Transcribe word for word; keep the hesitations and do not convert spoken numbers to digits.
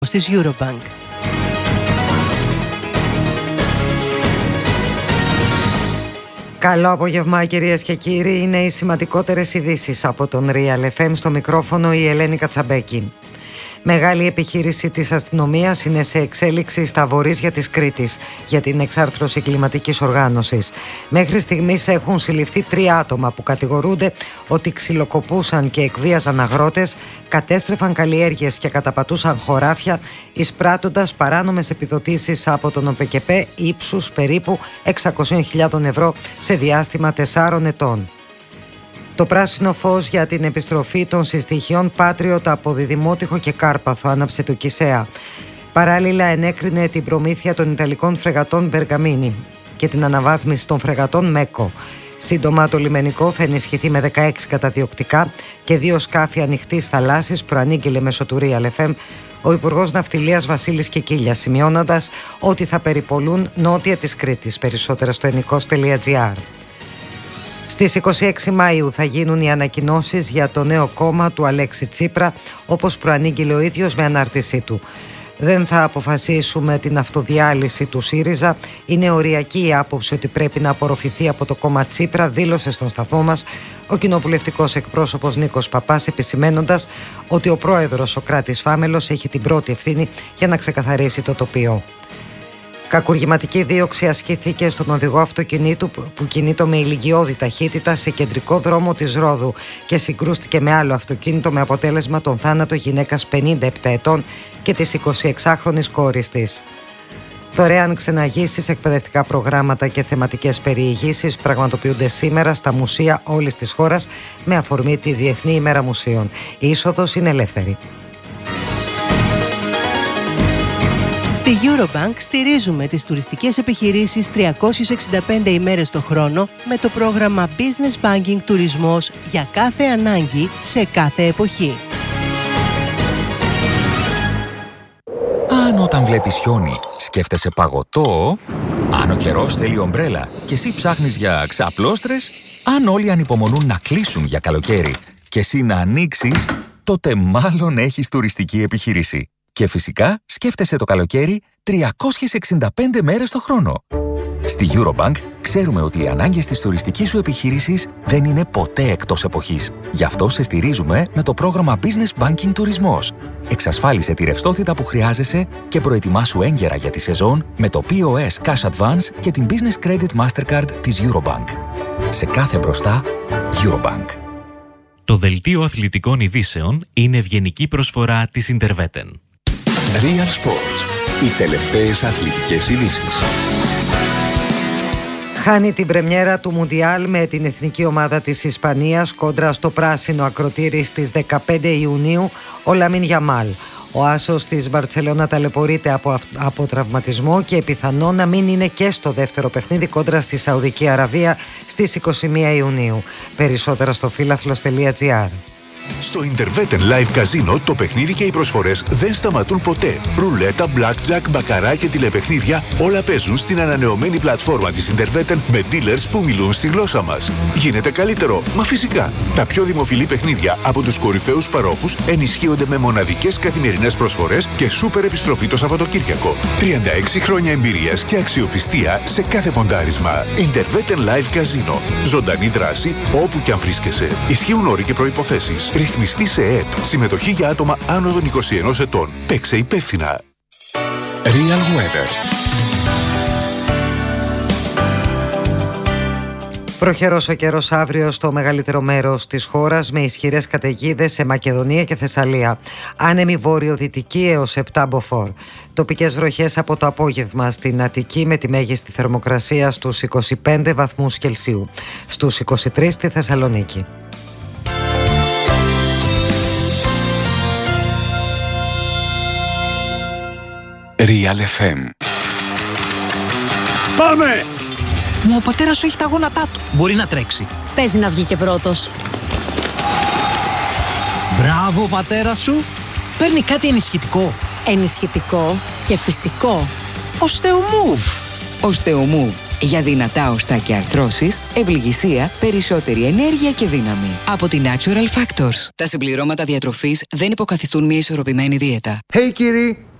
της Eurobank. Καλό απόγευμα, κυρίες και κύριοι. Είναι οι σημαντικότερες ειδήσεις από τον Real εφ εμ. Στο μικρόφωνο η Ελένη Κατσαμπέκη. Μεγάλη επιχείρηση της αστυνομίας είναι σε εξέλιξη στα βορείσια της Κρήτης για την εξάρθρωση κλιματικής οργάνωσης. Μέχρι στιγμής έχουν συλληφθεί τρία άτομα που κατηγορούνται ότι ξυλοκοπούσαν και εκβίαζαν αγρότες, κατέστρεφαν καλλιέργειες και καταπατούσαν χωράφια, εισπράττοντας παράνομες επιδοτήσεις από τον ΟΠΕΚΕΠΕ ύψους περίπου εξακόσιες χιλιάδες ευρώ σε διάστημα τεσσάρων ετών. Το πράσινο φως για την επιστροφή των συστοιχειών Patriot από Διδημότυχο και Κάρπαθο άναψε το Κισέα. Παράλληλα ενέκρινε την προμήθεια των Ιταλικών φρεγατών Μπεργαμίνη και την αναβάθμιση των φρεγατών Μέκο. Σύντομα το λιμενικό θα ενισχυθεί με δεκαέξι καταδιοκτικά και δύο σκάφη ανοιχτής θαλάσσης, προανήγγειλε μέσω του Real εφ εμ ο Υπουργός Ναυτιλίας Βασίλης Κικίλιας, σημειώνοντας ότι θα περιπολούν νότια της Κρήτης. Περισσότερα στο ενικός τελεία τζι άρ. Στις είκοσι έξι Μαΐου θα γίνουν οι ανακοινώσεις για το νέο κόμμα του Αλέξη Τσίπρα, όπως προανήγγειλε ο ίδιος με ανάρτησή του. Δεν θα αποφασίσουμε την αυτοδιάλυση του ΣΥΡΙΖΑ. Είναι οριακή η άποψη ότι πρέπει να απορροφηθεί από το κόμμα Τσίπρα, δήλωσε στον σταθμό μας ο κοινοβουλευτικός εκπρόσωπος Νίκος Παπάς, επισημένοντας ότι ο πρόεδρος Σωκράτης Φάμελος έχει την πρώτη ευθύνη για να ξεκαθαρίσει το τοπίο. Κακουργηματική δίωξη ασκήθηκε στον οδηγό αυτοκινήτου που κινείτο με ηλικιώδη ταχύτητα σε κεντρικό δρόμο της Ρόδου και συγκρούστηκε με άλλο αυτοκίνητο με αποτέλεσμα τον θάνατο γυναίκας πενήντα επτά ετών και της εικοσιεξάχρονης κόρης της. Δωρεάν ξεναγήσεις, εκπαιδευτικά προγράμματα και θεματικές περιηγήσεις πραγματοποιούνται σήμερα στα μουσεία όλης της χώρας με αφορμή τη Διεθνή ημέρα μουσείων. Η είσοδος είναι ελεύθερη. Στη Eurobank στηρίζουμε τις τουριστικές επιχειρήσεις τριακόσιες εξήντα πέντε ημέρες το χρόνο με το πρόγραμμα Business Banking Τουρισμός για κάθε ανάγκη σε κάθε εποχή. Αν όταν βλέπεις χιόνι σκέφτεσαι παγωτό, αν ο καιρός θέλει ομπρέλα και εσύ ψάχνεις για ξαπλώστρες, αν όλοι ανυπομονούν να κλείσουν για καλοκαίρι και εσύ να ανοίξεις, τότε μάλλον έχεις τουριστική επιχείρηση. Και φυσικά σκέφτεσαι το καλοκαίρι τριακόσιες εξήντα πέντε μέρες το χρόνο. Στη Eurobank ξέρουμε ότι οι ανάγκες της τουριστικής σου επιχείρησης δεν είναι ποτέ εκτός εποχής. Γι' αυτό σε στηρίζουμε με το πρόγραμμα Business Banking Τουρισμός. Εξασφάλισε τη ρευστότητα που χρειάζεσαι και προετοιμάσου έγκαιρα για τη σεζόν με το πι ο ες Cash Advance και την Business Credit Mastercard της Eurobank. Σε κάθε μπροστά, Eurobank. Το δελτίο αθλητικών ειδήσεων είναι ευγενική προσφορά της Interveten. Real Sports. Οι τελευταίες αθλητικές ειδήσεις. Χάνει την πρεμιέρα του Μουντιάλ με την εθνική ομάδα της Ισπανίας κόντρα στο πράσινο ακροτήρι στις δεκαπέντε Ιουνίου ο Λαμίν Γιαμάλ. Ο άσος της Μπαρτσελώνα ταλαιπωρείται από, από τραυματισμό και πιθανό να μην είναι και στο δεύτερο παιχνίδι κόντρα στη Σαουδική Αραβία στις είκοσι μία Ιουνίου. Περισσότερα στο φίλαθλος τελεία τζι άρ. Στο Interveten Live Casino το παιχνίδι και οι προσφορές δεν σταματούν ποτέ. Ρουλέτα, blackjack, μπακαρά και τηλεπαιχνίδια όλα παίζουν στην ανανεωμένη πλατφόρμα της Interveten με dealers που μιλούν στη γλώσσα μας. Γίνεται καλύτερο, μα φυσικά. Τα πιο δημοφιλή παιχνίδια από τους κορυφαίους παρόχους ενισχύονται με μοναδικές καθημερινές προσφορές και σούπερ επιστροφή το Σαββατοκύριακο. τριάντα έξι χρόνια εμπειρίας και αξιοπιστία σε κάθε ποντάρισμα. Interveten Live Casino. Ζωντανή δράση όπου και αν βρίσκεσαι. Ισχύουν όροι και προϋποθέσεις. Ρυθμιστή σε ΕΕΠ. Συμμετοχή για άτομα άνω των είκοσι ενός ετών. Παίξε υπεύθυνα. Real Weather. Προχερός ο καιρός αύριο στο μεγαλύτερο μέρος της χώρας με ισχυρές καταιγίδες σε Μακεδονία και Θεσσαλία. Άνεμη βόρειο-δυτική έως επτά μποφόρ. Τοπικές βροχές από το απόγευμα στην Αττική με τη μέγιστη θερμοκρασία στους είκοσι πέντε βαθμούς Κελσίου. Στους είκοσι τρεις στη Θεσσαλονίκη. Real εφ εμ. Πάμε! Μα ο πατέρας σου έχει τα γόνατά του. Μπορεί να τρέξει. Παίζει να βγει και πρώτος. Μπράβο, πατέρα σου. Παίρνει κάτι ενισχυτικό. Ενισχυτικό και φυσικό. Οστεομούβ. Οστεομούβ. Για δυνατά οστά και αρθρώσεις, ευληγησία, περισσότερη ενέργεια και δύναμη. Από τη Natural Factors. Τα συμπληρώματα διατροφής δεν υποκαθιστούν μια ισορροπημένη δίαιτα. Hey, κύριοι!